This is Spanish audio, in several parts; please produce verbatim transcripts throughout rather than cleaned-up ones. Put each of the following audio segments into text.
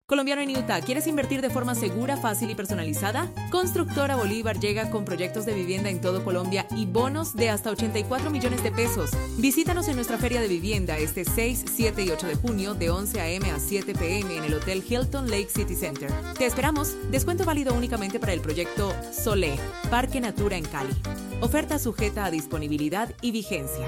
Colombiano en Utah, ¿quieres invertir de forma segura, fácil y personalizada? Constructora Bolívar llega con proyectos de vivienda en todo Colombia y bonos de hasta ochenta y cuatro millones de pesos. Visítanos en nuestra feria de vivienda este seis, siete y ocho de junio de once a eme a siete pe eme en el Hotel Hilton Lake City Center. Te esperamos. Descuento válido únicamente para el proyecto Solé, Parque Natura en Cali. Oferta sujeta a disponibilidad y vigencia.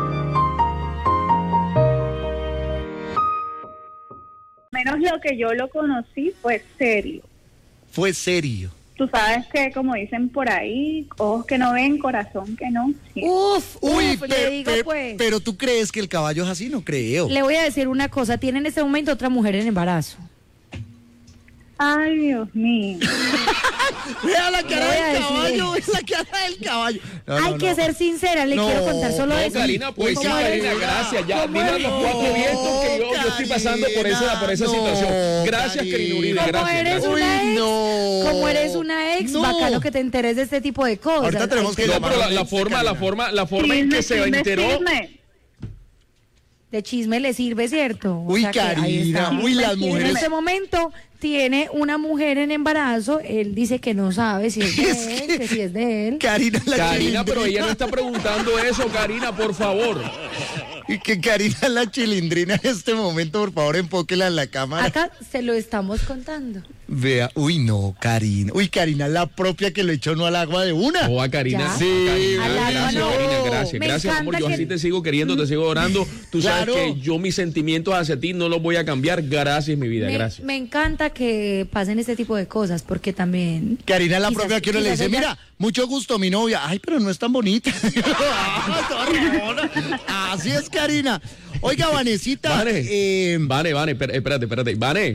Menos lo que yo lo conocí fue serio. Fue serio. Tú sabes que, como dicen por ahí, ojos que no ven, corazón que no siente. Uf, Uy, uf, pe- le digo pe- pues. pero tú crees que el caballo es así, no creo. Le voy a decir una cosa, tiene en este momento otra mujer en embarazo. Ay, Dios mío. Vea la cara Le voy a del decir caballo, ve la cara del caballo. No, Hay no, que no. ser sincera, le No, quiero contar solo no, eso. Karina, pues sí, ¿Cómo Karina, eres? gracias. Ya, ¿Cómo dime a eres? los cuatro vientos que yo, yo estoy pasando por esa, por esa No, situación. Gracias, Karina. Karina Uribe, Como gracias. eres gracias. una Uy, ex, no. como eres una ex, No. bacano que te enteres de este tipo de cosas. Ahorita tenemos Hay que No, llamar pero la, a la Alex, forma, la Karina. forma, la forma en Chisme, que se chisme, enteró. chisme. De chisme le sirve, ¿cierto? O Uy, sea que ahí Karina, está. uy, las En mujeres. este momento tiene una mujer en embarazo, él dice que no sabe si es de Es él, que- que si es de él. Karina, la Karina, pero ella chilindrina. no está preguntando eso, Karina, por favor. Y que Karina es la chilindrina en este momento, por favor, enfóquela en la cámara. Acá se lo estamos contando. Vea, uy, no, Karina. Uy, Karina, la propia que lo echó no al agua de una. Oh, a Karina. Ya. Sí, Karina, al agua gracias, no. Karina, gracias. Me Gracias, amor. encanta Yo que- así te sigo queriendo, te sigo orando. Tú sabes Claro. que yo mis sentimientos hacia ti no los voy a cambiar. Gracias, mi vida, Me, gracias. me encanta que pasen este tipo de cosas, porque también... Karina es la Quizás- propia que uno le quizás dice, ella- mira, mucho gusto, mi novia. Ay, pero no es tan bonita. Ay, no, no, no. Así es, Karina. Oiga, Vanesita. Vane, eh, Vane, Vane, espérate, espérate, espérate. Vane.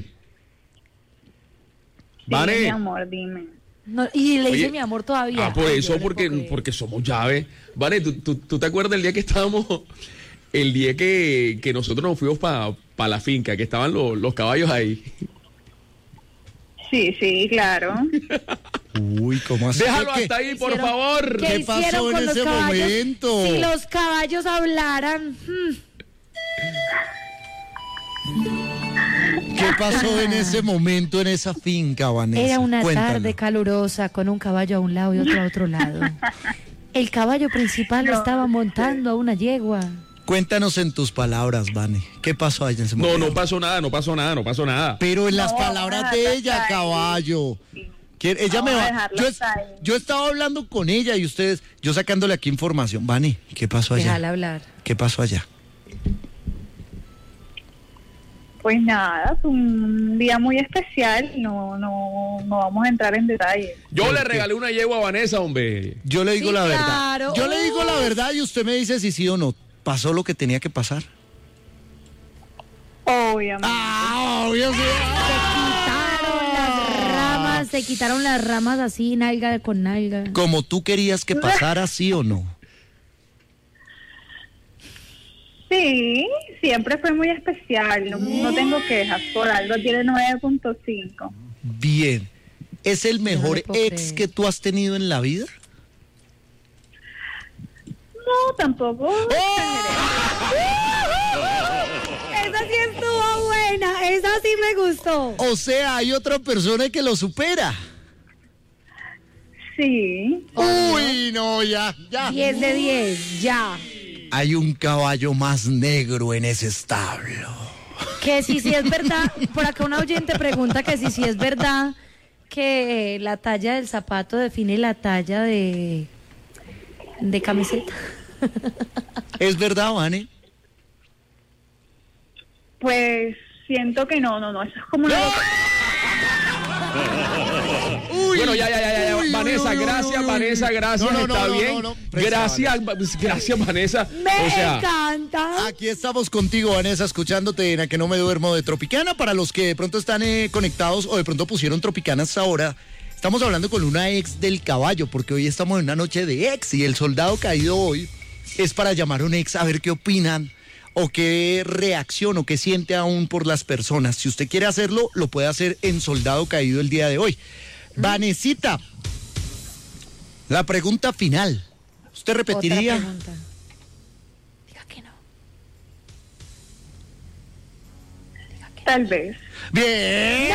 Sí, mi Vane. amor, dime. No, y le dice Oye, mi amor todavía. Ah, por Ay, yo eso, no le porque, puedo creer. porque somos llaves. Vale, ¿tú, tú, tú te acuerdas el día que estábamos, el día que, que nosotros nos fuimos para pa la finca, que estaban los, los caballos ahí? Sí, sí, claro. Uy, ¿cómo así? Déjalo ¿Qué- hasta ahí, por Hicieron- favor. ¿Qué ¿Qué pasó hicieron en con los ese caballos? momento? Si los caballos hablaran... hmm, ¿Qué pasó en ese momento en esa finca, Vanessa? Era una Cuéntanos. tarde calurosa con un caballo a un lado y otro a otro lado. El caballo principal No, estaba montando a una yegua. Cuéntanos en tus palabras, Vane. ¿Qué pasó ahí en ese No, momento? no pasó nada, no pasó nada, no pasó nada. Pero en las No, palabras vamos a de dejarlo ella, hasta ahí. caballo. ¿Quién- Ella Vamos me a va. dejarlo Yo, hasta ahí. yo estaba hablando con ella y ustedes, yo sacándole aquí información. Vane, ¿qué pasó allá? Déjala hablar. ¿Qué pasó allá? Pues nada, fue un día muy especial. No, no, no vamos a entrar en detalle. Yo le regalé una yegua a Vanessa, hombre. Yo le digo Sí, la verdad. claro. Yo le digo la Uy. verdad y usted me dice si sí o no. ¿Pasó lo que tenía que pasar? Obviamente. Ah, obvio sí. Quitaron las ramas, se quitaron las ramas así, nalga con nalga. Como tú querías que pasara, sí o no. Sí, siempre fue muy especial. No, no tengo quejas. Por algo tiene nueve punto cinco. Bien. ¿Es el mejor le puedo ex creer. que tú has tenido en la vida? No, tampoco. Esa sí estuvo buena, esa sí me gustó. O sea, hay otra persona que lo supera. Sí. Uy, no, ya, ya. diez de diez, ya. Hay un caballo más negro en ese establo. Que si sí es verdad, por acá una oyente pregunta que si sí es verdad que la talla del zapato define la talla de, de camiseta. ¿Es verdad, Vane? Pues siento que no, no, no. Eso es como una. Uy, Bueno, ya, ya, ya, ya. uy, Vanessa, uy, uy, gracias, uy, uy. Vanessa, gracias, No, no, no, está no, bien. no, no. Presta, Gracias, gracias, Vanessa. Me O sea, encanta. Aquí estamos contigo, Vanessa, escuchándote en A Que No Me Duermo de Tropicana. Para los que de pronto están eh, conectados o de pronto pusieron Tropicana hasta ahora, estamos hablando con una ex del caballo, porque hoy estamos en una noche de ex y el soldado caído hoy es para llamar a un ex a ver qué opinan o qué reacción o qué siente aún por las personas. Si usted quiere hacerlo, lo puede hacer en Soldado Caído el día de hoy. Vanesita, la pregunta final. ¿Usted repetiría? Otra pregunta. Diga que no. Tal vez. Bien.